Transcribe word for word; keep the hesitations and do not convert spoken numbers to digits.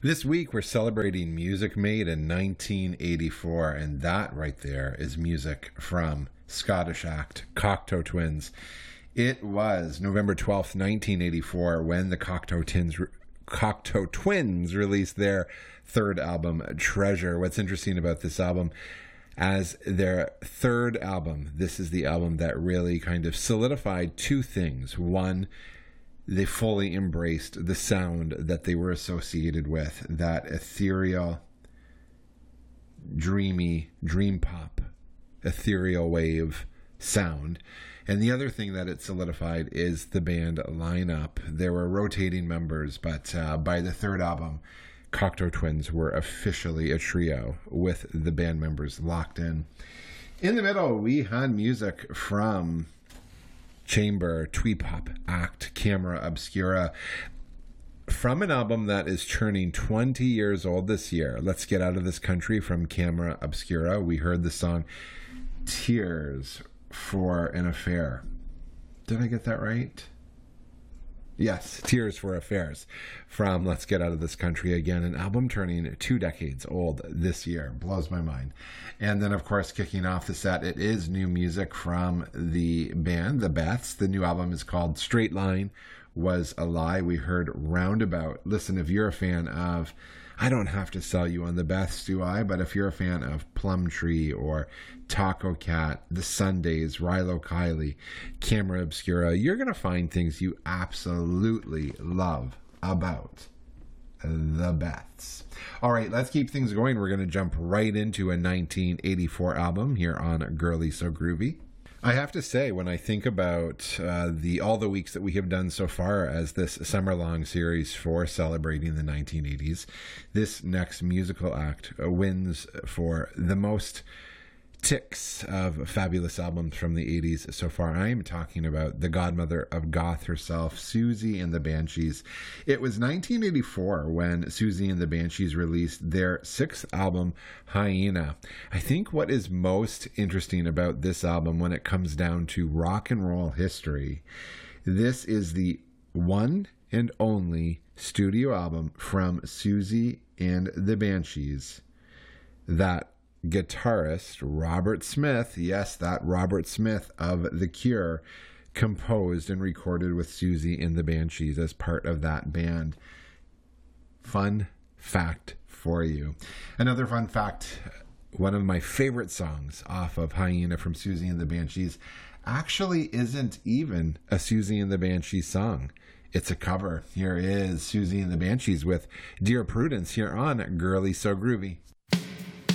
This week we're celebrating music made in nineteen eighty-four, and that right there is music from Scottish act Cocteau Twins. It was November twelfth, nineteen eighty-four, when the Cocteau Twins, Cocteau Twins released their third album, Treasure. What's interesting about this album, as their third album, this is the album that really kind of solidified two things. One, they fully embraced the sound that they were associated with, that ethereal, dreamy, dream pop, ethereal wave sound. And the other thing that it solidified is the band lineup. There were rotating members, but uh, by the third album, Cocteau Twins were officially a trio with the band members locked in. In the middle, we had music from chamber, twee pop act, Camera Obscura, from an album that is turning twenty years old this year. Let's Get Out of This Country from Camera Obscura. We heard the song Tears for an Affair. Did I get that right? Yes, Tears for Affairs from Let's Get Out of This Country. Again, an album turning two decades old this year. Blows my mind. And then, of course, kicking off the set, it is new music from the band, The Beths. The new album is called Straight Line Was a Lie. We heard Roundabout. Listen, if you're a fan of, I don't have to sell you on The Beths, do I? But if you're a fan of Plumtree or Taco Cat, The Sundays, Rilo Kiley, Camera Obscura, you're going to find things you absolutely love about The Beths. All right, let's keep things going. We're going to jump right into a nineteen eighty-four album here on Girly So Groovy. I have to say, when I think about uh, the all the weeks that we have done so far as this summer-long series for celebrating the nineteen eighties, this next musical act uh, wins for the most ticks of fabulous albums from the eighties so far. I am talking about the godmother of goth herself, Siouxsie and the Banshees. It was nineteen eighty-four when Siouxsie and the Banshees released their sixth album, Hyena. I think what is most interesting about this album when it comes down to rock and roll history, this is the one and only studio album from Siouxsie and the Banshees that guitarist Robert Smith, yes, that Robert Smith of The Cure, composed and recorded with Siouxsie and the Banshees as part of that band. Fun fact for you. Another fun fact, one of my favorite songs off of Hyena from Siouxsie and the Banshees actually isn't even a Siouxsie and the Banshees song. It's a cover. Here is Siouxsie and the Banshees with Dear Prudence here on Girly So Groovy.